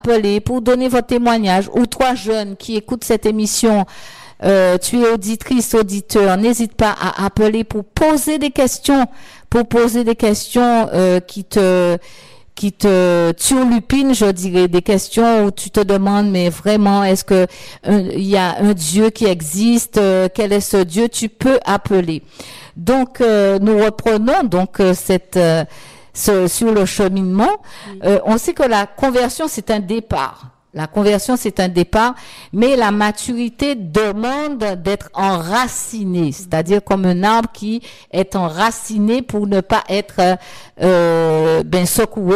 appeler pour donner votre témoignage, ou toi jeunes qui écoutent cette émission, tu es auditrice, auditeur, n'hésite pas à appeler pour poser des questions, qui te turlupinent, je dirais, des questions où tu te demandes, mais vraiment, est-ce que il y a un Dieu qui existe? Quel est ce Dieu? Tu peux appeler. Donc, nous reprenons donc sur le cheminement. On sait que la conversion, c'est un départ. La conversion, c'est un départ, mais la maturité demande d'être enraciné, c'est-à-dire comme un arbre qui est enraciné pour ne pas être secoué.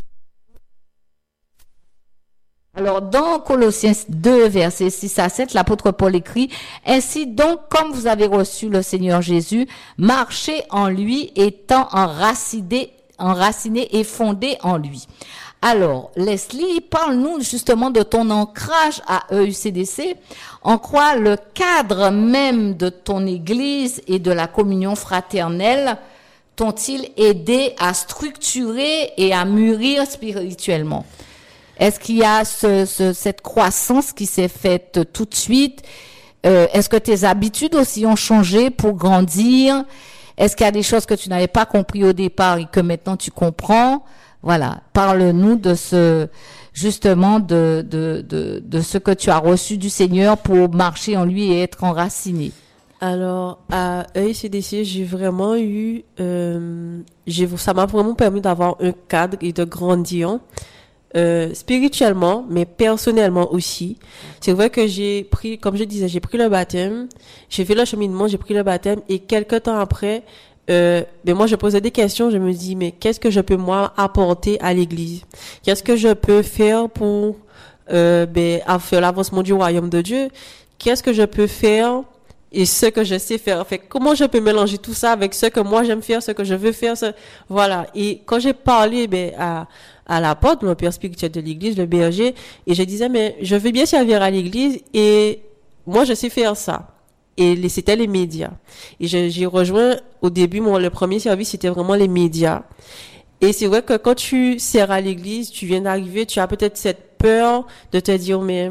Alors, dans Colossiens 2, versets 6 à 7, l'apôtre Paul écrit: « Ainsi donc, comme vous avez reçu le Seigneur Jésus, marchez en lui, étant enraciné et fondé en lui. » Alors, Leslie, parle-nous justement de ton ancrage à EUCDC. En quoi le cadre même de ton église et de la communion fraternelle t'ont-ils aidé à structurer et à mûrir spirituellement? Est-ce qu'il y a cette croissance qui s'est faite tout de suite? Est-ce que tes habitudes aussi ont changé pour grandir? Est-ce qu'il y a des choses que tu n'avais pas compris au départ et que maintenant tu comprends? Voilà, parle-nous de justement de ce que tu as reçu du Seigneur pour marcher en lui et être enraciné. Alors, à EICDC, j'ai vraiment eu, ça m'a vraiment permis d'avoir un cadre et de grandir, spirituellement, mais personnellement aussi. C'est vrai que comme je disais, j'ai pris le baptême, j'ai fait le cheminement, j'ai pris le baptême, et quelques temps après, moi je posais des questions, je me dis mais qu'est-ce que je peux moi apporter à l'église? Qu'est-ce que je peux faire pour faire l'avancement du royaume de Dieu? Qu'est-ce que je peux faire et ce que je sais faire? En fait, comment je peux mélanger tout ça avec ce que moi j'aime faire, ce que je veux faire, voilà. Et quand j'ai parlé à l'apôtre, le père spirituel de l'église, le berger, et je disais mais je veux bien servir à l'église et moi je sais faire ça. Et c'était les médias. Et j'ai rejoint, au début, le premier service, c'était vraiment les médias. Et c'est vrai que quand tu sers à l'église, tu viens d'arriver, tu as peut-être cette peur de te dire, mais,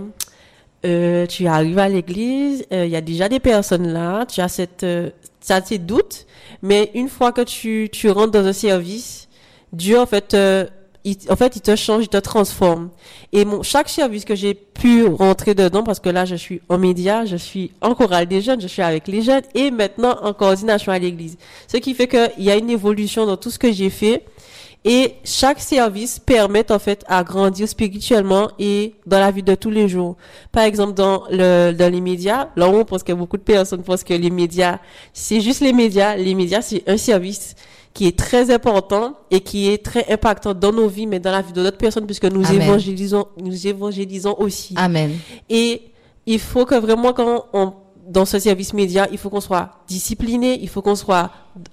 tu arrives à l'église, il y a déjà des personnes là, tu as ces doutes. Mais une fois que tu rentres dans un service, Dieu, en fait, il te change, il te transforme. Et chaque service que j'ai pu rentrer dedans, parce que là, je suis en média, je suis en chorale des jeunes, je suis avec les jeunes, et maintenant en coordination à l'église. Ce qui fait qu'il y a une évolution dans tout ce que j'ai fait. Et chaque service permet, en fait, à grandir spirituellement et dans la vie de tous les jours. Par exemple, dans les médias, là où on pense que beaucoup de personnes pensent que les médias, c'est juste les médias. Les médias, c'est un service qui est très important et qui est très impactant dans nos vies, mais dans la vie de d'autres personnes, puisque nous évangélisons aussi. Amen. Et il faut que vraiment, dans ce service média, il faut qu'on soit discipliné, il faut qu'on soit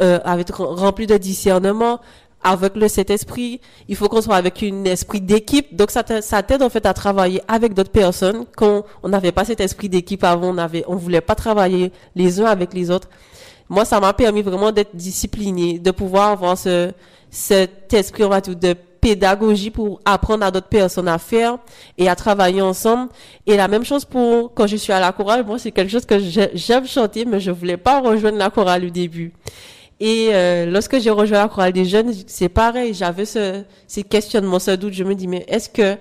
rempli de discernement, avec le Saint-Esprit, il faut qu'on soit avec un esprit d'équipe. Donc ça t'aide en fait à travailler avec d'autres personnes. Quand on n'avait pas cet esprit d'équipe avant, on voulait pas travailler les uns avec les autres. Moi, ça m'a permis vraiment d'être discipliné, de pouvoir avoir cet esprit, on va dire, de pédagogie pour apprendre à d'autres personnes à faire et à travailler ensemble. Et la même chose quand je suis à la chorale. Moi, c'est quelque chose que j'aime chanter, mais je voulais pas rejoindre la chorale au début. Et lorsque j'ai rejoint la chorale des jeunes, c'est pareil, j'avais ces questionnements, ce doute. Je me dis, mais est-ce que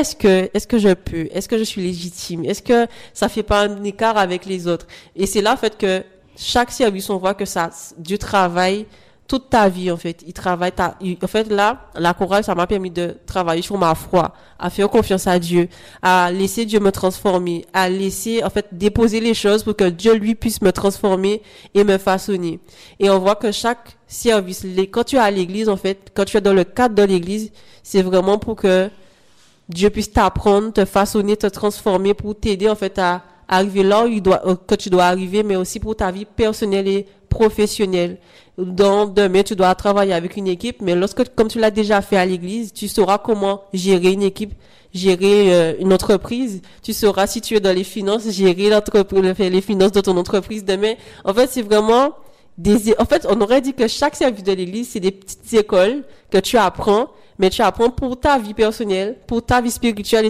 je peux? Est-ce que je suis légitime? Est-ce que ça fait pas un écart avec les autres? Et c'est là, en fait, que chaque service, on voit que Dieu travaille toute ta vie, en fait. Il travaille en fait, là, la chorale, ça m'a permis de travailler sur ma foi, à faire confiance à Dieu, à laisser Dieu me transformer, à laisser, en fait, déposer les choses pour que Dieu, lui, puisse me transformer et me façonner. Et on voit que chaque service, quand tu es à l'église, en fait, quand tu es dans le cadre de l'église, c'est vraiment pour que Dieu puisse t'apprendre, te façonner, te transformer, pour t'aider, en fait, à arriver là où que tu dois arriver, mais aussi pour ta vie personnelle et professionnelle. Demain, tu dois travailler avec une équipe, mais comme tu l'as déjà fait à l'église, tu sauras comment gérer une équipe, gérer une entreprise. Tu sauras si tu es dans les finances, gérer les finances de ton entreprise demain. En fait, c'est vraiment en fait, on aurait dit que chaque service de l'église, c'est des petites écoles que tu apprends, mais tu apprends pour ta vie personnelle, pour ta vie spirituelle